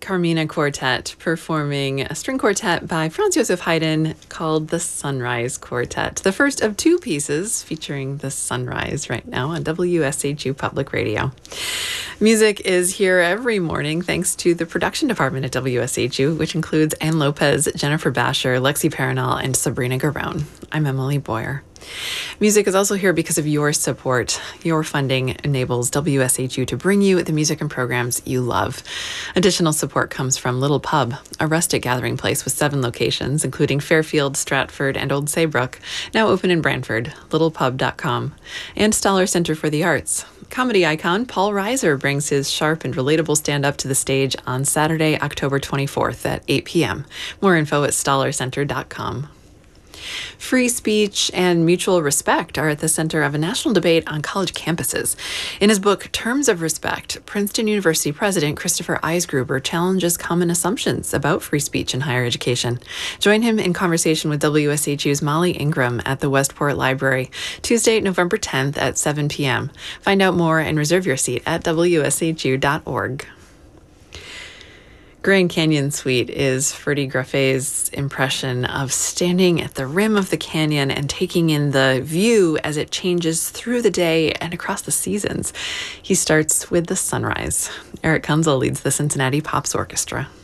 Carmina Quartet performing a string quartet by Franz Joseph Haydn called the Sunrise Quartet, the first of two pieces featuring the sunrise right now on WSHU Public Radio. Music is here every morning thanks to the production department at WSHU, which includes Ann Lopez, Jennifer Basher, Lexi Paranal, and Sabrina Garone. I'm Emily Boyer. Music is also here because of your support. Your funding enables WSHU to bring you the music and programs you love. Additional support comes from Little Pub, a rustic gathering place with 7 locations, including Fairfield, Stratford, and Old Saybrook, now open in Brantford, littlepub.com, and Stoller Center for the Arts. Comedy icon Paul Reiser brings his sharp and relatable stand-up to the stage on Saturday, October 24th at 8 p.m. More info at stollercenter.com. Free speech and mutual respect are at the center of a national debate on college campuses. In his book, Terms of Respect, Princeton University President Christopher Eisgruber challenges common assumptions about free speech in higher education. Join him in conversation with WSHU's Molly Ingram at the Westport Library, Tuesday, November 10th at 7 p.m. Find out more and reserve your seat at wshu.org. Grand Canyon Suite is Ferdy Graffet's impression of standing at the rim of the canyon and taking in the view as it changes through the day and across the seasons. He starts with the sunrise. Eric Kunzel leads the Cincinnati Pops Orchestra.